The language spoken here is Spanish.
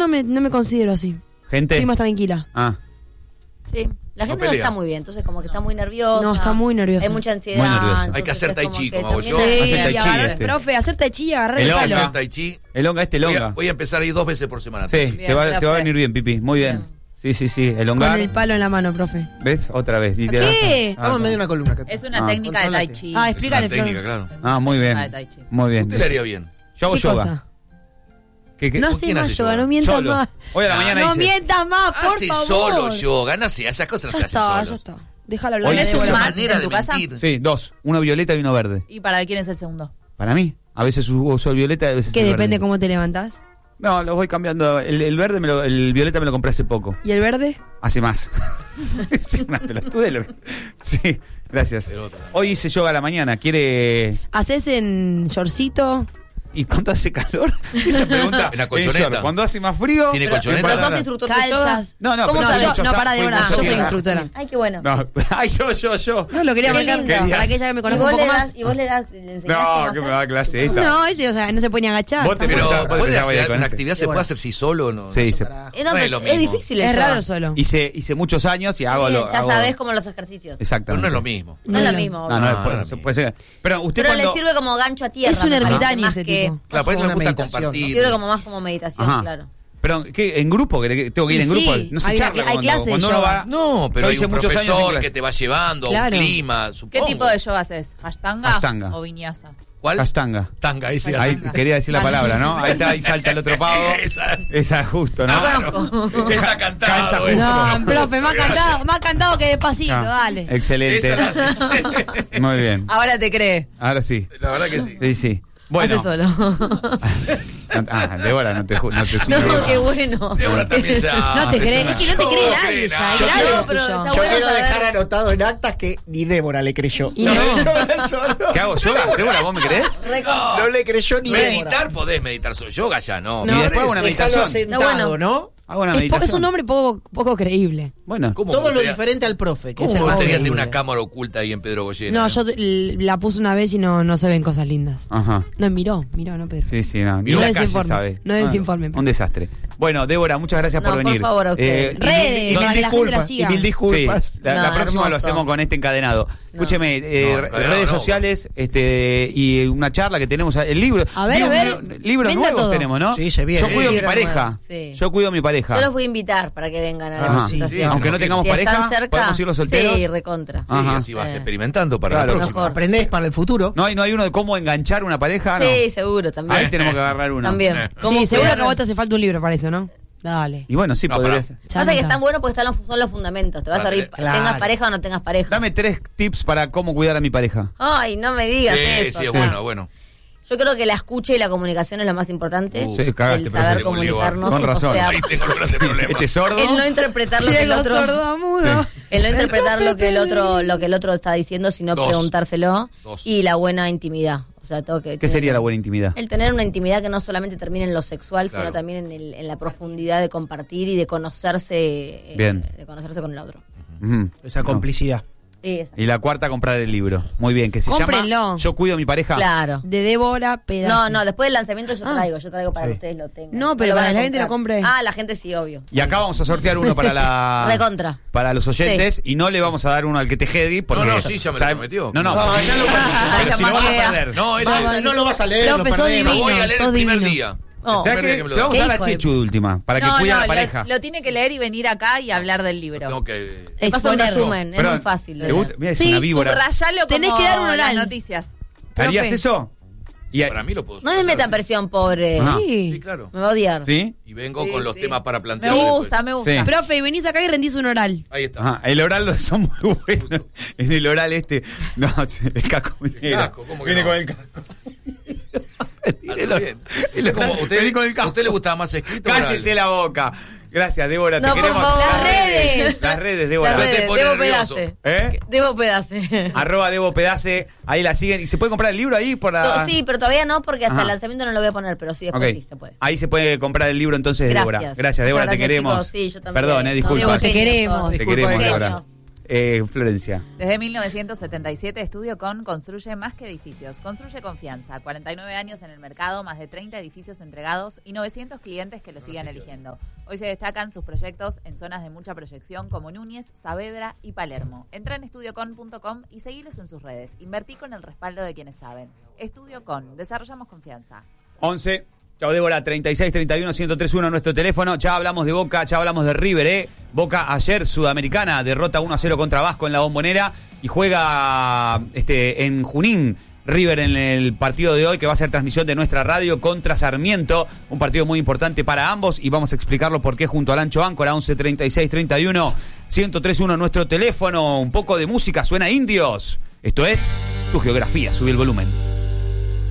no me considero así. ¿Gente? Estoy más tranquila. Ah. Sí. La gente no está muy bien, entonces como que está muy nerviosa. No, está muy nerviosa. Hay mucha ansiedad. Muy nerviosa. Hay que hacer tai chi, como hago yo. Sí, Hacer tai chi, profe, hacer tai chi y agarrar el Elonga. palo. Hacer tai chi. Elonga. Voy a empezar ahí 2 veces por semana. Sí, Bien, te va a venir bien, Pipi. Muy bien. Sí, elongar. Con el palo en la mano, profe. ¿Ves? Otra vez. ¿Qué? Estamos en medio de una columna. Es una técnica de tai chi. Ah, Es una explícale, técnica, Flor. claro. Ah, muy bien. de tai chi. Muy bien. Usted le haría bien. Yo hago ¿Qué yoga. cosa? ¿Qué? No ¿Con hace quién más hace yoga, yoga? no mientas Solo. más. Hoy a la mañana No hice. mientas más, por Hace favor. solo yoga. No sé, esas cosas no se hacen Ya solos. está. Déjalo hablar. Hoy ¿Tenés es un una mat manera en de tu casa? mentir. Sí, 2. Uno violeta y uno verde. ¿Y para quién es el segundo? Para mí. A veces uso el violeta y a veces Que el depende verde. cómo te levantás. No, los voy cambiando. El verde, el violeta me lo compré hace poco. ¿Y el verde? Hace más. Es una pelotudez. Sí, gracias. Pelota. Hoy hice yoga a la mañana. ¿Quiere...? ¿Haces en shortcito? ¿Y cuánto hace calor? Esa pregunta. En la colchoneta. short. Cuando hace más frío... ¿Tiene pero- colchoneta? ¿Pero para- sos instructor de yoga? Calzas. No, ¿Cómo pero sabés? hace muchos No, pará, años- Débora, fue yo soy mucho instructora. Ay, qué bueno. No, ay, yo. No, lo quería Qué marcar lindo. para que ella me ¿Y conozca un vos, poco le más. das, ¿Y vos le enseñás No, cómo que me hacer? da clase esta. No, ese, o sea, no se puede ni agachar. Vos te Pero pensás, vos puede pensás, hacer con una este. actividad, se puede hacer sí solo, ¿no? Sí, No, se- No, no es lo es mismo. difícil Es eso. raro solo. Hice muchos años y hago Bien, lo... ya hago- sabés como los ejercicios. Pero Exactamente. no es lo mismo. No es lo mismo. No, no, obvio. puede ser. Pero usted Pero cuando... le sirve como gancho a tierra. Es un me parece, ermitaño más ese que- tipo. Claro, por eso Una me gusta meditación. compartir. Sirve como más como meditación, Ajá. claro. Pero, ¿qué? ¿En grupo? ¿Que tengo que ir en Sí, grupo? No se hay- charla hay clases de cuando uno yoga. va... No, pero Yo hay hice un muchos años en profesor clase. que te va llevando, Claro. un clima, ¿Qué supongo. tipo de yoga haces? ¿Ashtanga? Ashtanga. ¿O viñasa? ¿Cuál? Ashtanga. Tanga, ese Ahí así. quería decir la palabra, ¿no? Ahí está, ahí salta el otro pavo. Esa justo, ¿no? Está cantado. Calza eh. No, profe, me ha cantado que despacito, Ah, dale. Excelente. Esa la hace. Muy bien. Ahora te cree. Ahora sí. La verdad que sí. Sí. Bueno. Hace solo. Débora, no te No, sumo. qué bueno. Débora también se No te crees, es que no te cree nadie ya. Yo es quiero- grave No, pero tuyo. está Yo bueno quiero saber. dejar anotado en actas que ni Débora le creyó. Y no. ¿Qué hago? ¿Yoga? ¿Débora, vos me creés? No le creyó ni Meditar Débora. podés meditar solo. Yoga ya no. Y después hago una Déjalo meditación. sentado, Está bueno. ¿no? Hago una Es meditación. un hombre poco creíble. Bueno. ¿Cómo Todo lo gustaría- diferente al profe. Que ¿Cómo es el gustaría hombre tener una libre. cámara oculta ahí en Pedro Goyena? No, yo la puse una vez y no se ven cosas lindas. Ajá. No, miró, no, Pedro. Sí, no. Ni No la calle desinforme, sabe. no desinforme. Un desastre. Bueno, Débora, muchas gracias No, por por venir. favor, a usted. Redes, y para que la gente la disculpas, siga. y mil disculpas. Sí, la No, próxima lo hermoso. hacemos con este encadenado. Escúcheme, encadenado redes no. sociales y una charla que tenemos. El libro. A ver, Libros venda nuevos todo. tenemos, ¿no? Sí, se viene. Yo cuido a mi Libros pareja. nuevos, sí. Yo cuido a mi pareja. Yo los voy a invitar para que vengan a la Ajá. presentación. Sí, Aunque no sí. tengamos Si pareja, están cerca, podemos ir los solteros. Sí, recontra. Sí, Ajá. así vas experimentando para Claro. la próxima. Mejor. Aprendés para el futuro. ¿No hay uno de cómo enganchar una pareja? No. Sí, seguro, también. Ahí tenemos que agarrar uno. También. Sí, seguro cuidar- que a vos te hace falta un libro para eso, ¿no? Dale. Y bueno, sí, No, podría pará. ser. Pasa que están buenos porque son los fundamentos. Te vas a abrir, Claro. tengas pareja o no tengas pareja. Dame 3 tips para cómo cuidar a mi pareja. Ay, no me digas Sí, eso. sí, es ya. bueno. Yo creo que la escucha y la comunicación es lo más importante. Sí, cagaste, el profe. saber comunicarnos. Con razón. O sea, Ahí tengo el grande problema. Este sordo. el no interpretar lo que el Ciego, otro. sordo, mudo. El no interpretar lo que el otro está diciendo, sino 2. preguntárselo. 2. Y la buena intimidad. O sea, ¿Qué sería la buena intimidad? El tener una intimidad que no solamente termine en lo sexual, Claro. sino también en la profundidad de compartir y de conocerse. Bien. De conocerse con el otro. Ujú. Esa No. complicidad. Y la cuarta, comprar el libro. Muy bien, que se Cómprenlo. llama Yo cuido a mi pareja. Claro. De Débora Pedazo. No, después del lanzamiento yo traigo para Sí. que ustedes lo tengan. No, pero lo van para a que la gente lo comprar. compre. Ah, la gente sí, obvio. Y acá vamos a sortear uno para la Recontra. para los oyentes y no le vamos a dar uno al que te jedi porque No, sí, ya me lo prometió. No, No, ya lo pero si lo vas a perder. No, eso No lo vas a leer, lo Profe, sos perdés. lo divino. voy a leer el sos primer divino. día. No. O sea Primer día que me lo se lo vamos a dar a Qué hijo de- Chechu de última, para que cuide a la pareja. Lo tiene que leer y venir acá y hablar del libro. Tengo que... Te paso un Exponerlo. resumen, es Perdón, muy fácil. ¿te gusta? Mira, es Sí, una víbora. Subrayalo como Tenés que dar un las oral. noticias. ¿Harías profe. eso? Y Para mí lo puedo No les metan presión, pobre. Ajá. Sí, Sí. claro. Me va a odiar. ¿Sí? Y vengo Sí, con los sí. temas para Me plantear. gusta, me gusta. Sí. Profe, y venís acá y rendís un oral. Ahí está. Ajá, el oral lo son muy buenos. En el oral no, el casco. El casco, ¿cómo que Viene no? con el casco. Está bien. ¿Cómo? Vení con el ¿A casco. usted le gustaba más escrito? o Cállese oral? la boca. Gracias, Débora. No, te por queremos. favor. Las redes. Las redes, Débora. Las Ya se redes, pone Debo nervioso. Pedace. ¿Eh? Debo Pedace. @ Debo Pedace. Ahí la siguen. ¿Y se puede comprar el libro ahí? Sí, pero todavía no, porque hasta Ajá. el lanzamiento no lo voy a poner, pero sí, después Ok. sí se puede. Ahí se puede comprar el libro entonces, Gracias. Débora. Gracias, Débora, Muchas te gracias, queremos. chicos. Sí, yo también. Perdón, No, disculpa. Debo, te queremos. Te queremos, Disculpa, Débora. genios. Florencia. Desde 1977, Estudio Con construye más que edificios. Construye confianza. 49 años en el mercado, más de 30 edificios entregados y 900 clientes que lo siguen eligiendo. Hoy se destacan sus proyectos en zonas de mucha proyección como Núñez, Saavedra y Palermo. Entra en estudiocon.com y seguilos en sus redes. Invertí con el respaldo de quienes saben. Estudio Con. Desarrollamos confianza. 11. Chao, Débora, 36-31-1031 nuestro teléfono. Ya hablamos de Boca, ya hablamos de River, Boca ayer, Sudamericana, derrota 1-0 contra Vasco en la Bombonera y juega en Junín River en el partido de hoy, que va a ser transmisión de nuestra radio contra Sarmiento. Un partido muy importante para ambos y vamos a explicarlo por qué junto al Ancho Áncora. 11-36-31-1031 nuestro teléfono. Un poco de música, suena Indios. Esto es Tu Geografía, subí el volumen.